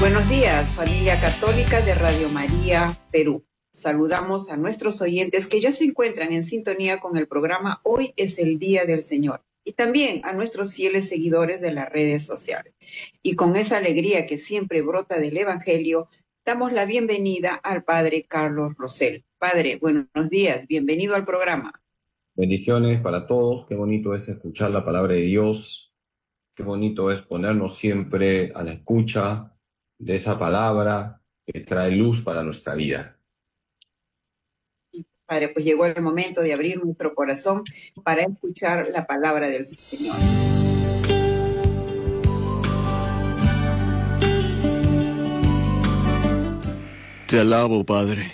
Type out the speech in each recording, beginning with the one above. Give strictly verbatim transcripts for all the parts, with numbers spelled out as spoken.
Buenos días, familia católica de Radio María, Perú. Saludamos a nuestros oyentes que ya se encuentran en sintonía con el programa Hoy es el Día del Señor, y también a nuestros fieles seguidores de las redes sociales. Y con esa alegría que siempre brota del Evangelio, damos la bienvenida al Padre Carlos Rosell. Padre, buenos días, bienvenido al programa. Bendiciones para todos, qué bonito es escuchar la palabra de Dios, qué bonito es ponernos siempre a la escucha de esa palabra que trae luz para nuestra vida. Padre, pues llegó el momento de abrir nuestro corazón para escuchar la palabra del Señor. Te alabo, Padre.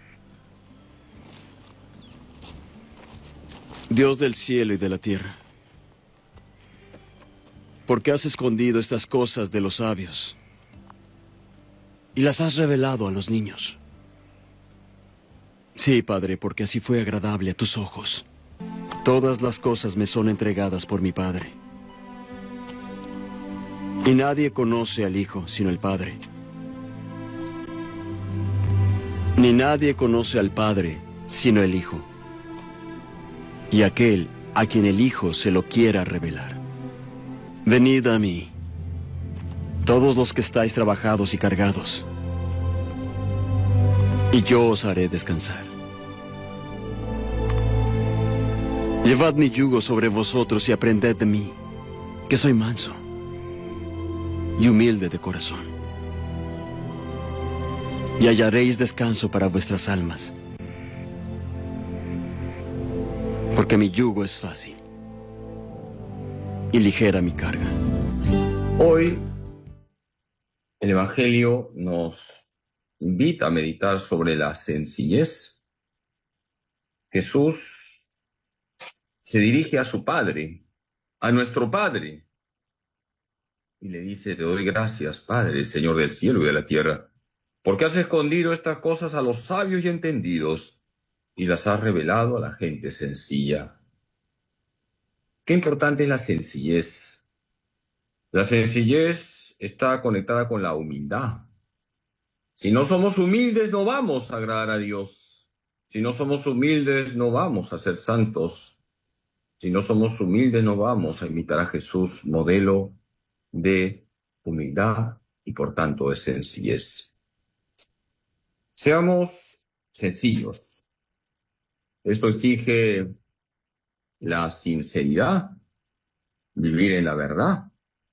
Dios del cielo y de la tierra, porque has escondido estas cosas de los sabios y las has revelado a los niños. Sí, Padre, porque así fue agradable a tus ojos. Todas las cosas me son entregadas por mi Padre. Y nadie conoce al Hijo sino el Padre. Ni nadie conoce al Padre sino el Hijo, y aquel a quien el Hijo se lo quiera revelar. Venid a mí, todos los que estáis trabajados y cargados, y yo os haré descansar. Llevad mi yugo sobre vosotros y aprended de mí, que soy manso y humilde de corazón, y hallaréis descanso para vuestras almas, porque mi yugo es fácil y ligera mi carga. Hoy el Evangelio nos invita a meditar sobre la sencillez. Jesús se dirige a su Padre, a nuestro Padre, y le dice: te doy gracias, Padre, Señor del cielo y de la tierra, porque has escondido estas cosas a los sabios y entendidos y las has revelado a la gente sencilla. Qué importante es la sencillez. La sencillez está conectada con la humildad. Si no somos humildes, no vamos a agradar a Dios. Si no somos humildes, no vamos a ser santos. Si no somos humildes, no vamos a imitar a Jesús, modelo de humildad y por tanto de sencillez. Seamos sencillos. Esto exige la sinceridad, vivir en la verdad.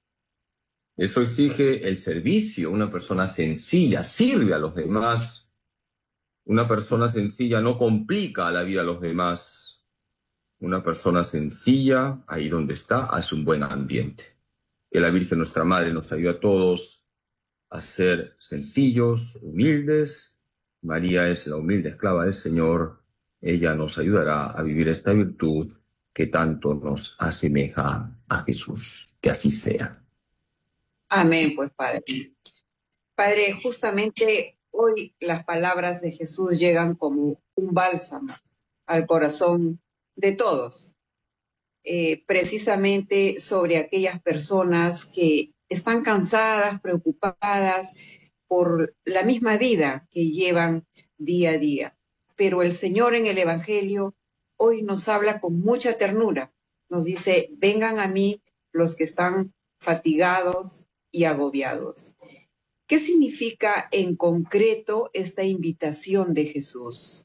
Eso exige el servicio. Una persona sencilla sirve a los demás. Una persona sencilla no complica la vida a los demás. Una persona sencilla, ahí donde está, hace un buen ambiente. Que la Virgen, nuestra Madre, nos ayude a todos a ser sencillos, humildes. María es la humilde esclava del Señor. Ella nos ayudará a vivir esta virtud que tanto nos asemeja a Jesús. Que así sea. Amén, pues, Padre. Padre, justamente hoy las palabras de Jesús llegan como un bálsamo al corazón de todos, eh, precisamente sobre aquellas personas que están cansadas, preocupadas por la misma vida que llevan día a día. Pero el Señor en el Evangelio hoy nos habla con mucha ternura. Nos dice: vengan a mí los que están fatigados y agobiados. ¿Qué significa en concreto esta invitación de Jesús?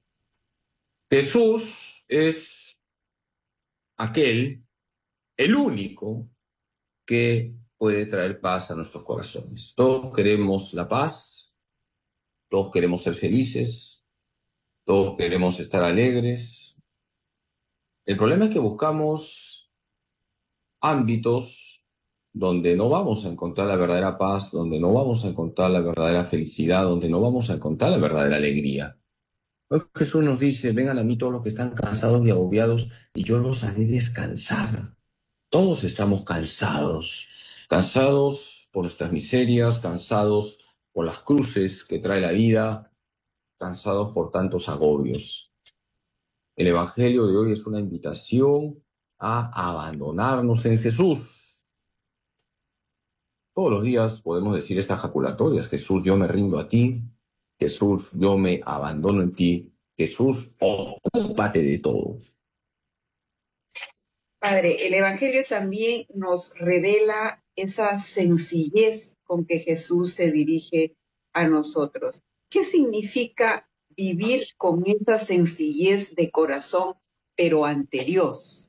Jesús es aquel, el único, que puede traer paz a nuestros corazones. Todos queremos la paz, todos queremos ser felices, todos queremos estar alegres. El problema es que buscamos ámbitos donde no vamos a encontrar la verdadera paz, donde no vamos a encontrar la verdadera felicidad, donde no vamos a encontrar la verdadera alegría. Hoy Jesús nos dice: vengan a mí todos los que están cansados y agobiados, y yo los haré descansar. Todos estamos cansados, cansados por nuestras miserias, cansados por las cruces que trae la vida, cansados por tantos agobios. El Evangelio de hoy es una invitación a abandonarnos en Jesús. Todos los días podemos decir estas jaculatorias: Jesús, yo me rindo a ti. Jesús, yo me abandono en ti. Jesús, ocúpate de todo. Padre, el Evangelio también nos revela esa sencillez con que Jesús se dirige a nosotros. ¿Qué significa vivir con esa sencillez de corazón, pero ante Dios?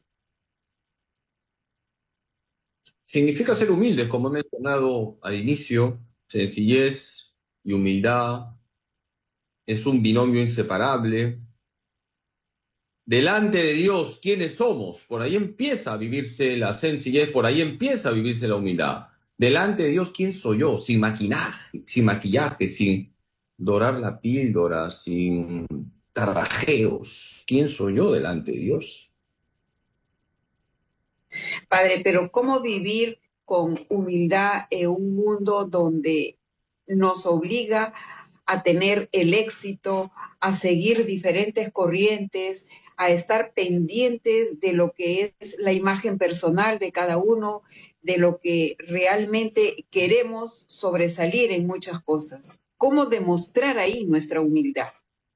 Significa ser humildes, como he mencionado al inicio. Sencillez y humildad es un binomio inseparable. Delante de Dios, ¿quiénes somos? Por ahí empieza a vivirse la sencillez, por ahí empieza a vivirse la humildad. Delante de Dios, ¿quién soy yo? Sin maquillaje, sin maquillaje, sin dorar la píldora, sin tarrajeos. ¿Quién soy yo delante de Dios? Padre, pero ¿cómo vivir con humildad en un mundo donde nos obliga a tener el éxito, a seguir diferentes corrientes, a estar pendientes de lo que es la imagen personal de cada uno, de lo que realmente queremos sobresalir en muchas cosas? ¿Cómo demostrar ahí nuestra humildad?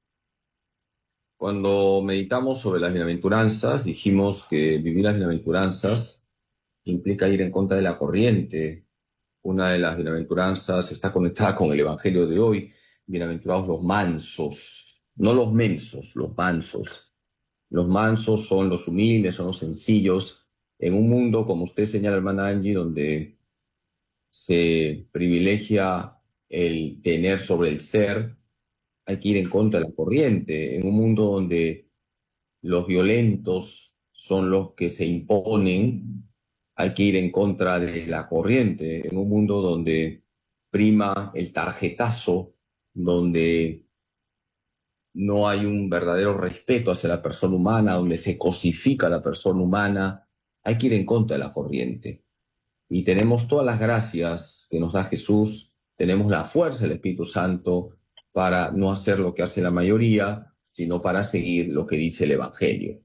Cuando meditamos sobre las bienaventuranzas, dijimos que vivir las bienaventuranzas implica ir en contra de la corriente. Una de las bienaventuranzas está conectada con el Evangelio de hoy. Bienaventurados los mansos, no los mensos, los mansos. Los mansos son los humildes, son los sencillos. En un mundo, como usted señala, hermana Angie, donde se privilegia el tener sobre el ser, hay que ir en contra de la corriente. En un mundo donde los violentos son los que se imponen, hay que ir en contra de la corriente. En un mundo donde prima el tarjetazo, donde no hay un verdadero respeto hacia la persona humana, donde se cosifica a la persona humana, hay que ir en contra de la corriente. Y tenemos todas las gracias que nos da Jesús, tenemos la fuerza del Espíritu Santo para no hacer lo que hace la mayoría, sino para seguir lo que dice el Evangelio.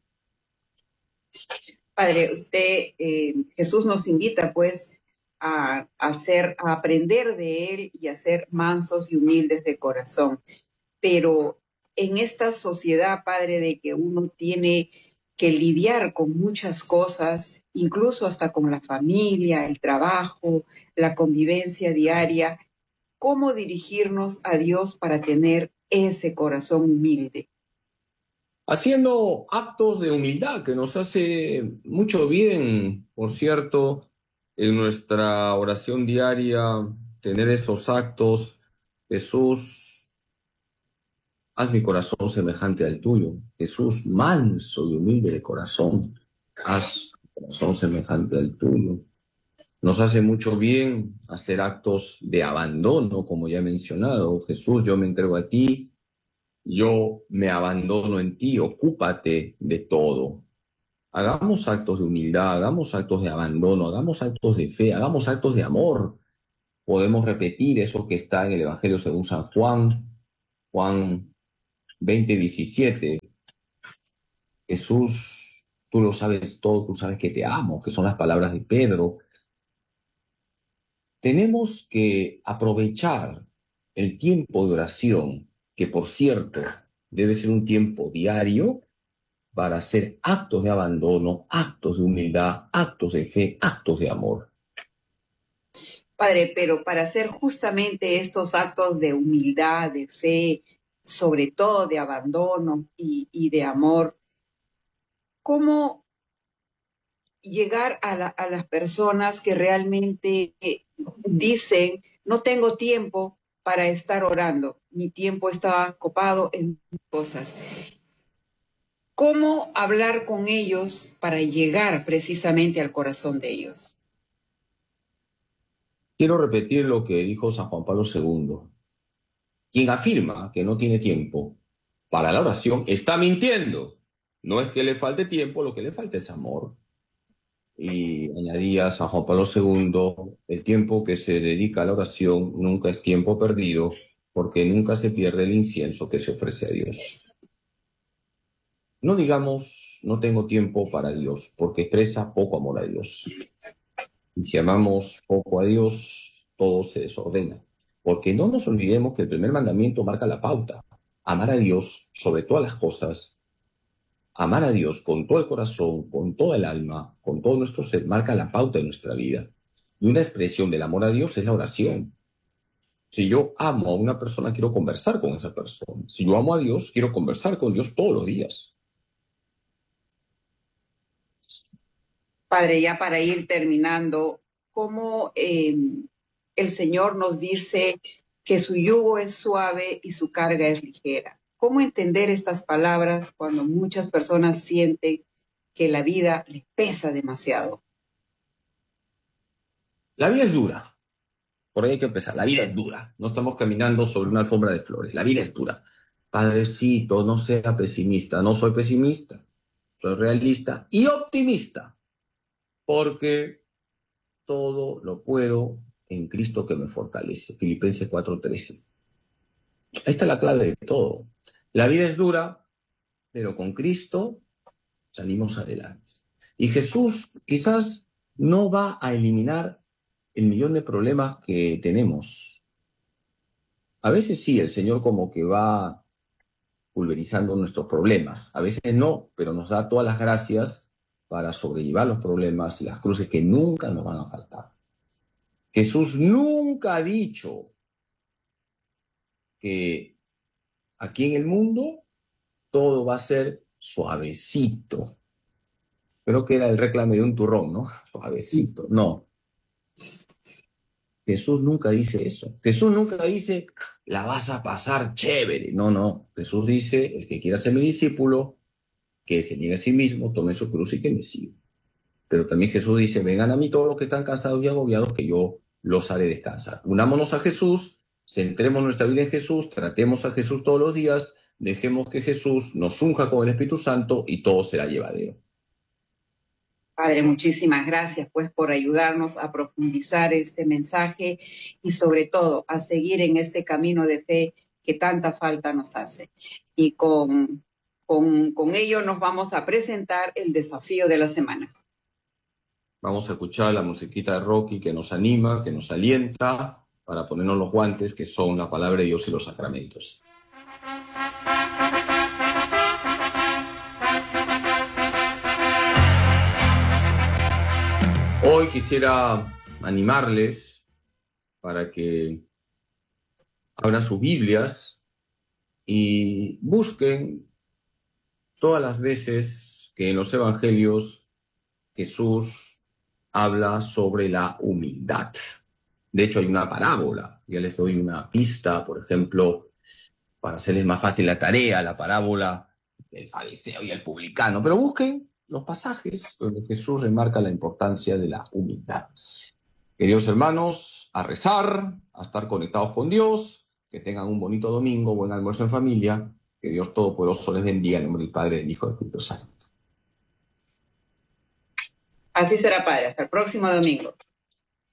Padre, usted, eh, Jesús nos invita pues a, a, hacer, a aprender de Él y a ser mansos y humildes de corazón. Pero en esta sociedad, Padre, de que uno tiene que lidiar con muchas cosas, incluso hasta con la familia, el trabajo, la convivencia diaria, ¿cómo dirigirnos a Dios para tener ese corazón humilde? Haciendo actos de humildad, que nos hace mucho bien, por cierto, en nuestra oración diaria, tener esos actos. Jesús, haz mi corazón semejante al tuyo. Jesús, manso y humilde de corazón, haz mi corazón semejante al tuyo. Nos hace mucho bien hacer actos de abandono, como ya he mencionado. Jesús, yo me entrego a ti. Yo me abandono en ti, ocúpate de todo. Hagamos actos de humildad, hagamos actos de abandono, hagamos actos de fe, hagamos actos de amor. Podemos repetir eso que está en el Evangelio según San Juan, Juan veinte, diecisiete. Jesús, tú lo sabes todo, tú sabes que te amo, que son las palabras de Pedro. Tenemos que aprovechar el tiempo de oración, que por cierto debe ser un tiempo diario, para hacer actos de abandono, actos de humildad, actos de fe, actos de amor. Padre, pero para hacer justamente estos actos de humildad, de fe, sobre todo de abandono y, y de amor, ¿cómo llegar a, la, a las personas que realmente dicen, no tengo tiempo para estar orando, mi tiempo está copado en cosas? ¿Cómo hablar con ellos para llegar precisamente al corazón de ellos? Quiero repetir lo que dijo San Juan Pablo segundo. Quien afirma que no tiene tiempo para la oración está mintiendo. No es que le falte tiempo, lo que le falta es amor. Y añadía San Juan Pablo segundo, el tiempo que se dedica a la oración nunca es tiempo perdido, porque nunca se pierde el incienso que se ofrece a Dios. No digamos, no tengo tiempo para Dios, porque expresa poco amor a Dios. Y si amamos poco a Dios, todo se desordena. Porque no nos olvidemos que el primer mandamiento marca la pauta. Amar a Dios sobre todas las cosas. Amar a Dios con todo el corazón, con toda el alma, con todo nuestro ser, marca la pauta de nuestra vida. Y una expresión del amor a Dios es la oración. Si yo amo a una persona, quiero conversar con esa persona. Si yo amo a Dios, quiero conversar con Dios todos los días. Padre, ya para ir terminando, ¿cómo eh, el Señor nos dice que su yugo es suave y su carga es ligera? ¿Cómo entender estas palabras cuando muchas personas sienten que la vida les pesa demasiado? La vida es dura. Por ahí hay que empezar. La vida es dura. No estamos caminando sobre una alfombra de flores. La vida es dura. Padrecito, no sea pesimista. No soy pesimista. Soy realista y optimista. Porque todo lo puedo en Cristo que me fortalece. Filipenses cuatro trece. Ahí está la clave de todo. La vida es dura, pero con Cristo salimos adelante. Y Jesús quizás no va a eliminar el millón de problemas que tenemos. A veces sí, el Señor como que va pulverizando nuestros problemas. A veces no, pero nos da todas las gracias para sobrellevar los problemas y las cruces que nunca nos van a faltar. Jesús nunca ha dicho que aquí en el mundo todo va a ser suavecito. Creo que era el reclame de un turrón, ¿no? Suavecito. No. Jesús nunca dice eso. Jesús nunca dice, la vas a pasar chévere. No, no. Jesús dice, el que quiera ser mi discípulo, que se niegue a sí mismo, tome su cruz y que me siga. Pero también Jesús dice, vengan a mí todos los que están cansados y agobiados, que yo los haré descansar. Unámonos a Jesús, centremos nuestra vida en Jesús, tratemos a Jesús todos los días, dejemos que Jesús nos unja con el Espíritu Santo y todo será llevadero. Padre, muchísimas gracias pues por ayudarnos a profundizar este mensaje y sobre todo a seguir en este camino de fe que tanta falta nos hace. Y con, con, con ello nos vamos a presentar el desafío de la semana. Vamos a escuchar la musiquita de Rocky que nos anima, que nos alienta, para ponernos los guantes que son la palabra de Dios y los sacramentos. Hoy quisiera animarles para que abran sus Biblias y busquen todas las veces que en los evangelios Jesús habla sobre la humildad. De hecho, hay una parábola, ya les doy una pista, por ejemplo, para hacerles más fácil la tarea, la parábola del fariseo y el publicano. Pero busquen los pasajes donde Jesús remarca la importancia de la humildad. Queridos hermanos, a rezar, a estar conectados con Dios, que tengan un bonito domingo, buen almuerzo en familia, que Dios Todopoderoso les bendiga en nombre del Padre, del Hijo y del Espíritu Santo. Así será, Padre. Hasta el próximo domingo.